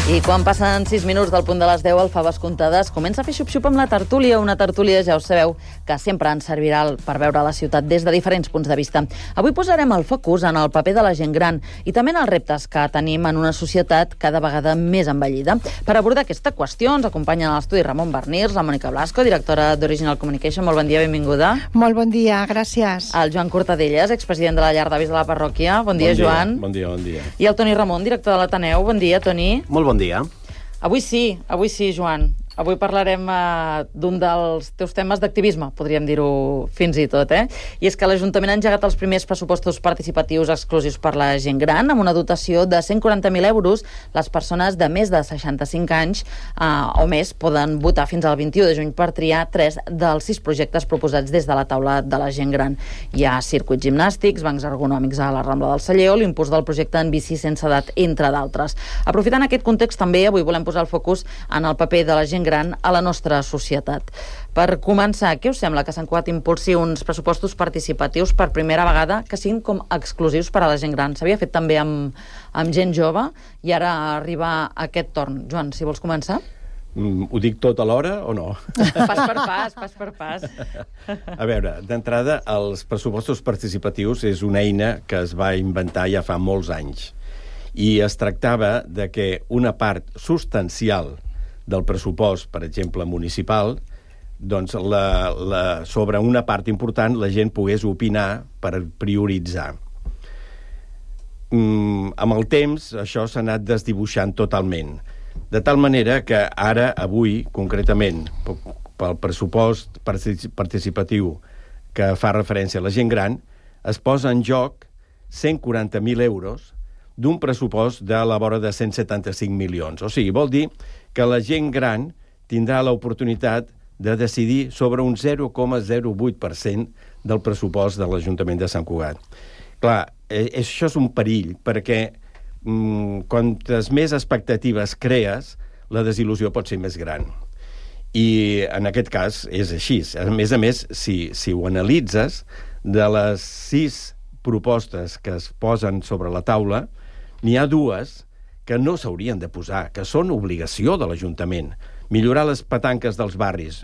I quan passen 6 minuts del punt de les 10, el Faves Comptades comença a fer xup-xup amb la tertúlia. Una tertúlia, ja ho sabeu, que sempre ens servirà per veure la ciutat des de diferents punts de vista. Avui posarem el focus en el paper de la gent gran i també en els reptes que tenim en una societat cada vegada més envellida. Per abordar aquesta qüestió ens acompanyen a l'estudi Ramon Barnirs, la Mònica Blasco, directora d'Original Communication. Molt bon dia, benvinguda. Molt bon dia, gràcies. El Joan Cortadellas, expresident de la Llar d'Avis de la Parròquia. Bon dia, Joan. Bon dia, bon dia. I el Toni Ramon, director de l'Ateneu. Bon dia, Toni. Molt bon dia. Avui sí, Joan. Avui parlarem d'un dels teus temes d'activisme, podríem dir-ho fins i tot, I és que l'Ajuntament ha engegat els primers pressupostos participatius exclusius per la gent gran, amb una dotació de 140.000 euros. Les persones de més de 65 anys o més poden votar fins al 21 de juny per triar 3 dels 6 projectes proposats des de la taula de la gent gran. Hi ha circuits gimnàstics, bancs ergonòmics a la Rambla del Celler o l'impuls del projecte en bici sense edat, entre d'altres. Aprofitant aquest context també, avui volem posar el focus en el paper de la gent gran a la nostra societat. Per començar, què us sembla que Sant Cugat impulsi uns pressupostos participatius per primera vegada que siguin com exclusius per a la gent gran? S'havia fet també amb gent jove i ara arriba aquest torn. Joan, si vols començar? Ho dic tot alhora o no? Pas per pas. A veure, d'entrada, els pressupostos participatius és una eina que es va inventar ja fa molts anys i es tractava de que una part substancial del pressupost, per exemple, municipal, doncs sobre una part important la gent pogués opinar per prioritzar. Amb el temps, això s'ha anat desdibuixant totalment. De tal manera que ara, avui, concretament, pel pressupost participatiu que fa referència a la gent gran, es posa en joc 140.000 euros d'un pressupost de la vora de 175 milions. O sigui, vol dir que la gent gran tindrà l'oportunitat de decidir sobre un 0,08% del pressupost de l'Ajuntament de Sant Cugat. Clar, això és un perill, perquè quantes més expectatives crees, la desil·lusió pot ser més gran. I en aquest cas és així. A més, si ho analitzes, de les 6 propostes que es posen sobre la taula, n'hi ha 2 que no s'haurien de posar, que són obligació de l'Ajuntament. Millorar les petanques dels barris,